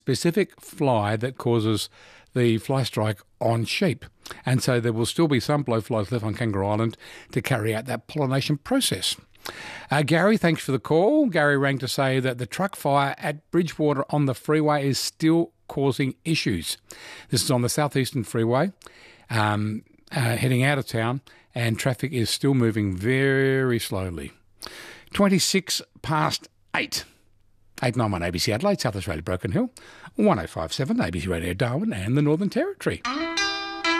specific fly that causes the fly strike on sheep. And so there will still be some blowflies left on Kangaroo Island to carry out that pollination process. Gary, thanks for the call. Gary rang to say that the truck fire at Bridgewater on the freeway is still causing issues. This is on the southeastern freeway, heading out of town, and traffic is still moving very slowly. 26 past 8. 891 ABC Adelaide, South Australia, Broken Hill, 1057 ABC Radio Darwin and the Northern Territory.